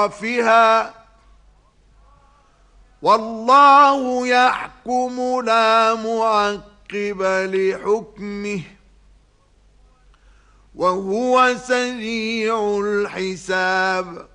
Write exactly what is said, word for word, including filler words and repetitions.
فيها والله يحكم لا معقب لحكمه وهو سريع الحساب.